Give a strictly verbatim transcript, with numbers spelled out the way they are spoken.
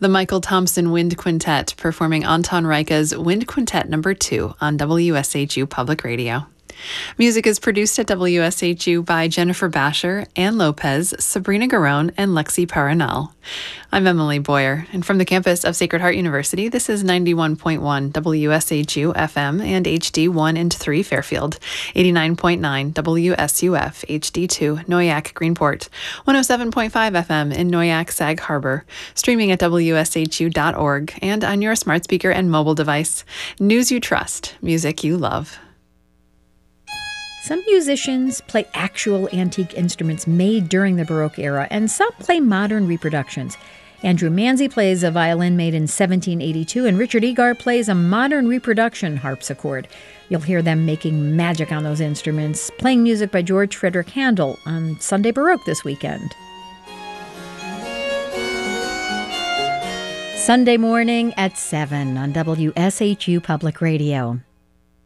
The Michael Thompson Wind Quintet performing Anton Reicha's Wind Quintet number two on W S H U Public Radio. Music is produced at W S H U by Jennifer Basher, Ann Lopez, Sabrina Garone, and Lexi Paranel. I'm Emily Boyer, and from the campus of Sacred Heart University, this is ninety-one point one W S H U F M and H D one and three Fairfield, eighty-nine point nine W S U F H D two Noyak Greenport, one oh seven point five F M in Noyak Sag Harbor, streaming at W S H U dot org and on your smart speaker and mobile device. News you trust, music you love. Some musicians play actual antique instruments made during the Baroque era, and some play modern reproductions. Andrew Manzi plays a violin made in seventeen eighty-two, and Richard Egar plays a modern reproduction harpsichord. You'll hear them making magic on those instruments, playing music by George Frederick Handel on Sunday Baroque this weekend. Sunday morning at seven on W S H U Public Radio.